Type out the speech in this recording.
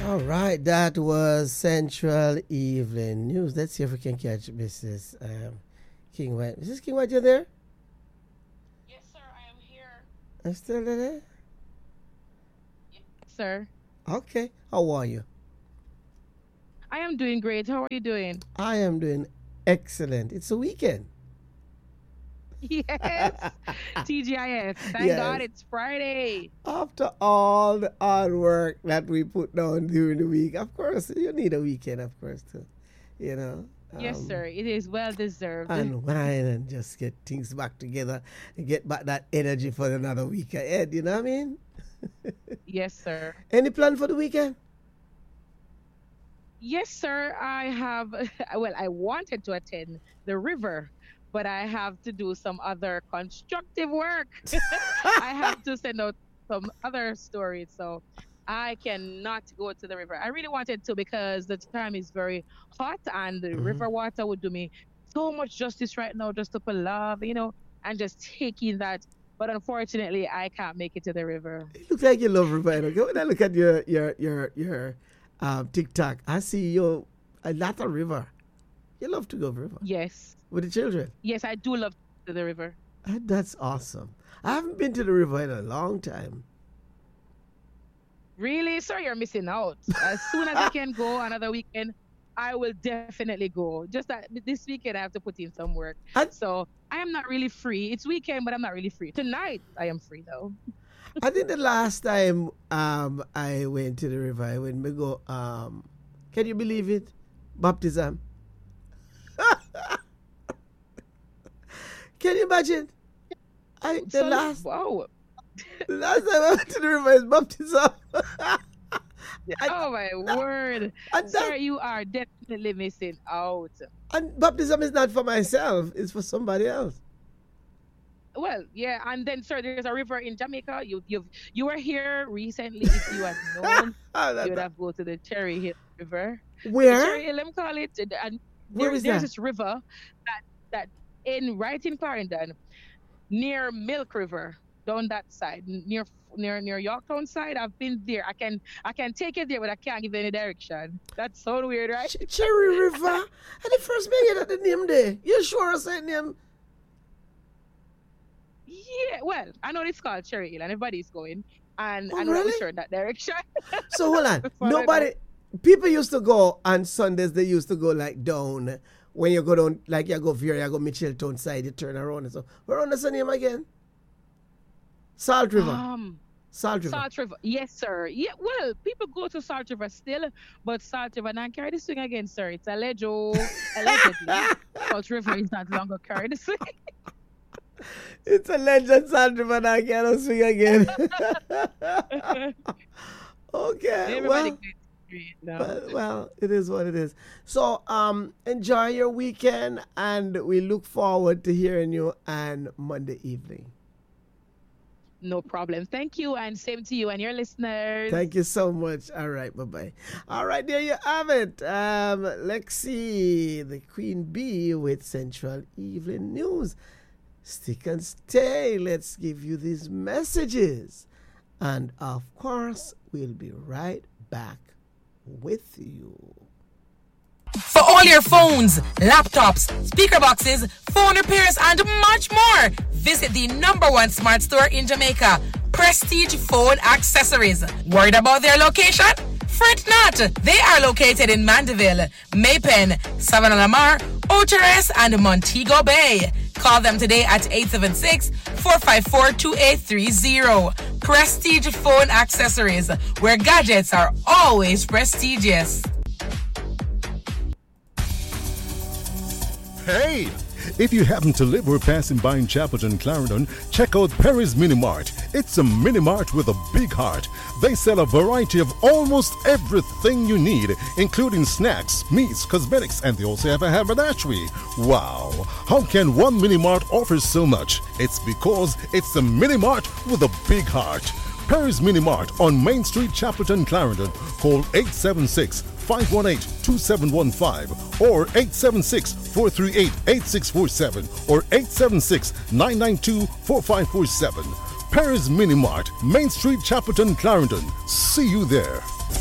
All right, that was Central Evening News. Let's see if we can catch Mrs. King White. Mrs. King White, you there? Yes, sir, I am here. I'm still there? Yes, sir. Okay. How are you? I am doing great. How are you doing? I am doing excellent. It's a weekend. Yes. TGIF. Thank Yes. God it's Friday. After all the hard work that we put down during the week, of course, you need a weekend, of course, too. You know? Yes, sir. It is well deserved. Unwind and just get things back together and get back that energy for another week ahead. You know what I mean? Yes, sir. Any plan for the weekend? Yes, sir. I have, well, I wanted to attend the river, but I have to do some other constructive work. I have to send out some other stories, so I cannot go to the river. I really wanted to because the time is very hot and the river water would do me so much justice right now just to pull love, and just taking that. But unfortunately, I can't make it to the river. It looks like you love river. Go when I look at your TikTok, I see you a lot of river. You love to go river. Yes. With the children. Yes, I do love to the river. That's awesome. I haven't been to the river in a long time. Really? Sir, you're missing out. As soon as I can go another weekend, I will definitely go. Just that this weekend I have to put in some work. So I am not really free. It's weekend, but I'm not really free. Tonight I am free though. I think the last time I went to the river, I went to go, can you believe it? Baptism. Can you imagine? The last time I went to the river is baptism. Oh my word. Sir, you are definitely missing out. And baptism is not for myself, it's for somebody else. Well, yeah, and then sir, there's a river in Jamaica. You were here recently. If you had known, you would have go to the Cherry Hill River. Where? Cherry Hill, let me call it. And Where is there's that? this river that right in Clarendon, near Milk River, down that side, near Yorktown side. I've been there. I can take it there, but I can't give any direction. That's so weird, right? Cherry River. And the first thing you the name there. You sure I said name? Yeah, well, I know it's called Cherry Hill and everybody's going. And I know really? that we that direction. So hold on. People used to go on Sundays, they used to go like down. When you go down, like you go Vera, you go Mitchelltown side, you turn around and so. Where on the name again? Salt River. Salt River. Salt River. Yes, sir. Yeah, well, people go to Salt River still, but Salt River not carry the swing again, sir. It's allegedly. Salt River is not longer carry the swing. It's a legend, Salt River not carry the swing again. Okay. Well, it is what it is. So, enjoy your weekend, and we look forward to hearing you on Monday evening. No problem. Thank you, and same to you and your listeners. Thank you so much. All right, bye-bye. All right, there you have it. Lexi, the Queen Bee with Central Evening News. Stick and stay. Let's give you these messages. And, of course, we'll be right back with you. For all your phones, laptops, speaker boxes, phone repairs, and much more, visit the #1 smart store in Jamaica, Prestige Phone Accessories. Worried about their location? Fret not. They are located in Mandeville, Maypen, Savannah Lamar, Ocheres, and Montego Bay. Call them today at 876-454-2830. Prestige Phone Accessories, where gadgets are always prestigious. Hey! If you happen to live or passing by in Chapelton, Clarendon, check out Perry's Mini Mart. It's a mini mart with a big heart. They sell a variety of almost everything you need, including snacks, meats, cosmetics, and they also have a haberdashery. Wow! How can one mini mart offer so much? It's because it's a mini mart with a big heart. Perry's Mini Mart on Main Street, Chapelton, Clarendon. Call 876-518-2715 or 876-438-8647 or 876-992-4547. Perry's Mini Mart, Main Street, Chapelton, Clarendon. See you there.